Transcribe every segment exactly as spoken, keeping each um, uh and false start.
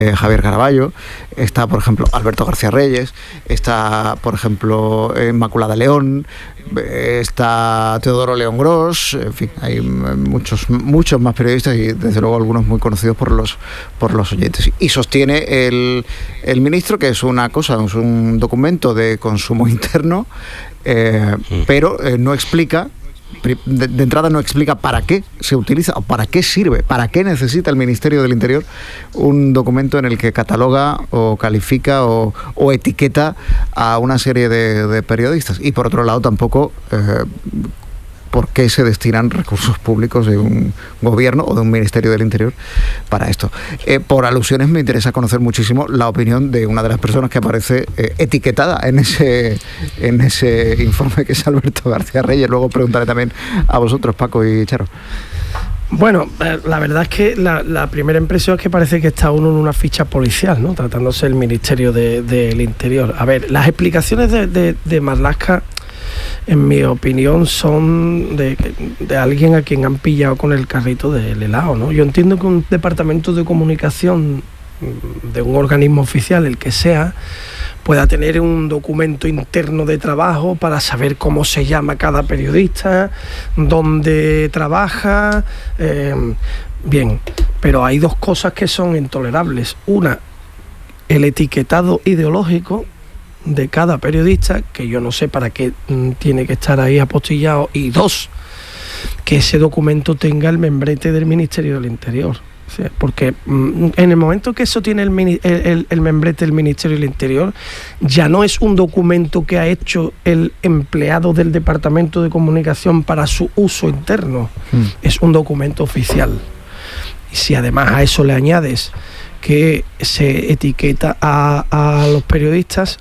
Eh, Javier Caraballo, está por ejemplo Alberto García Reyes, está por ejemplo Inmaculada León, eh, está Teodoro León Gros, en fin, hay muchos muchos más periodistas y desde luego algunos muy conocidos por los por los oyentes. Y sostiene el, el ministro que es una cosa, es un documento de consumo interno, eh, sí. pero eh, no explica. De, de entrada no explica para qué se utiliza o para qué sirve, para qué necesita el Ministerio del Interior un documento en el que cataloga o califica o, o etiqueta a una serie de, de periodistas. Y por otro lado tampoco eh, por qué se destinan recursos públicos de un gobierno o de un Ministerio del Interior para esto. Eh, por alusiones me interesa conocer muchísimo la opinión de una de las personas que aparece eh, etiquetada en ese, en ese informe, que es Alberto García Reyes. Luego preguntaré también a vosotros, Paco y Charo. Bueno, la verdad es que la, la primera impresión es que parece que está uno en una ficha policial, ¿no? Tratándose del Ministerio de, del Interior. A ver, las explicaciones de, de, de Marlaska, en mi opinión, son de, de alguien a quien han pillado con el carrito del helado, ¿no? Yo entiendo que un departamento de comunicación de un organismo oficial, el que sea, pueda tener un documento interno de trabajo para saber cómo se llama cada periodista, dónde trabaja, eh, bien, pero hay dos cosas que son intolerables. Una, el etiquetado ideológico de cada periodista, que yo no sé para qué mm, tiene que estar ahí apostillado, y dos, que ese documento tenga el membrete del Ministerio del Interior. O sea, porque mm, en el momento que eso tiene el, el, el, el membrete del Ministerio del Interior, ya no es un documento que ha hecho el empleado del Departamento de Comunicación para su uso interno, mm. es un documento oficial. Y si además a eso le añades que se etiqueta a, a los periodistas,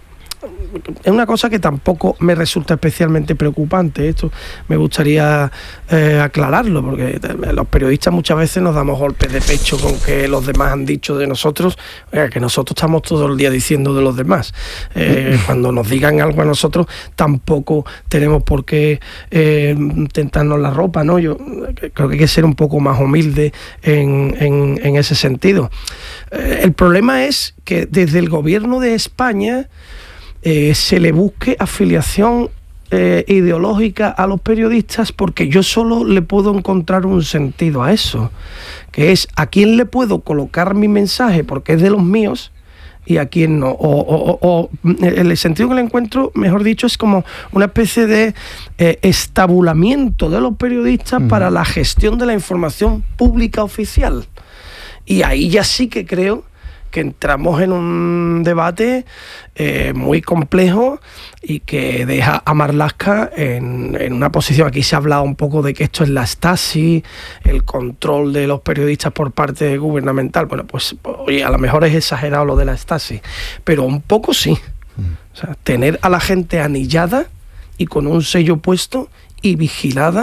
es una cosa que tampoco me resulta especialmente preocupante. Esto me gustaría eh, aclararlo, porque los periodistas muchas veces nos damos golpes de pecho con que los demás han dicho de nosotros, eh, que nosotros estamos todo el día diciendo de los demás. Eh, cuando nos digan algo a nosotros, tampoco tenemos por qué eh, tentarnos la ropa, ¿no? Yo creo que hay que ser un poco más humilde en, en, en ese sentido. Eh, el problema es que desde el gobierno de España Eh, se le busque afiliación eh, ideológica a los periodistas, porque yo solo le puedo encontrar un sentido a eso, que es a quién le puedo colocar mi mensaje porque es de los míos y a quién no. O, o, o, o el sentido que le encuentro, mejor dicho, es como una especie de eh, estabulamiento de los periodistas uh-huh. para la gestión de la información pública oficial. Y ahí ya sí que creo que entramos en un debate eh, muy complejo y que deja a Marlaska en, en una posición. Aquí se ha hablado un poco de que esto es la Stasi, el control de los periodistas por parte gubernamental. Bueno, pues oye, a lo mejor es exagerado lo de la Stasi, pero un poco sí. O sea, tener a la gente anillada y con un sello puesto y vigilada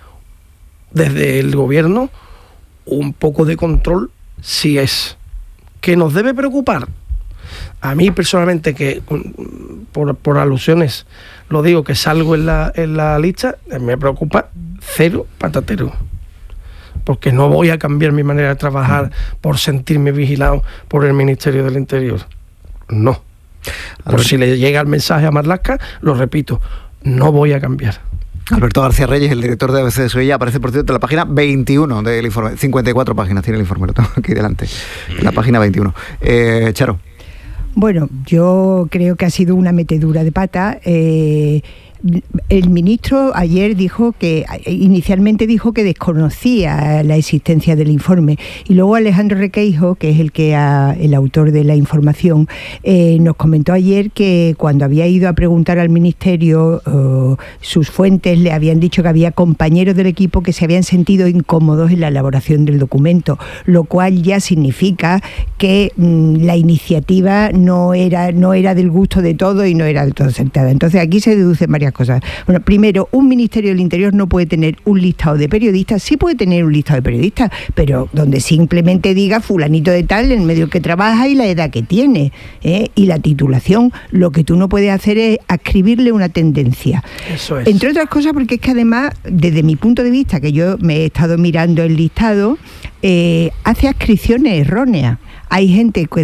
desde el gobierno, un poco de control sí es. ¿Que nos debe preocupar? A mí personalmente, que por, por alusiones lo digo, que salgo en la, en la lista, me preocupa cero patatero, porque no voy a cambiar mi manera de trabajar por sentirme vigilado por el Ministerio del Interior. No. Por si le llega el mensaje a Marlaska, lo repito, no voy a cambiar. Alberto García Reyes, el director de A B C de Sevilla, aparece por cierto en la página veintiuno del informe. cincuenta y cuatro páginas tiene el informe, lo tengo aquí delante. En la página veintiuno. Eh, Charo. Bueno, yo creo que ha sido una metedura de pata. Eh, el ministro ayer dijo que, inicialmente dijo que desconocía la existencia del informe, y luego Alejandro Requeijo, que es el que ha, el autor de la información, eh, nos comentó ayer que cuando había ido a preguntar al ministerio, uh, sus fuentes le habían dicho que había compañeros del equipo que se habían sentido incómodos en la elaboración del documento, lo cual ya significa que mmm, la iniciativa no era, no era del gusto de todos y no era del todo acertada. Entonces aquí se deducen varias cosas. Bueno, primero, un Ministerio del Interior no puede tener un listado de periodistas, sí puede tener un listado de periodistas, pero donde simplemente diga fulanito de tal, en el medio que trabaja y la edad que tiene, ¿eh? Y la titulación. Lo que tú no puedes hacer es adscribirle una tendencia. Eso es. Entre otras cosas porque es que además, desde mi punto de vista, que yo me he estado mirando el listado, eh, hace adscripciones erróneas. Hay gente que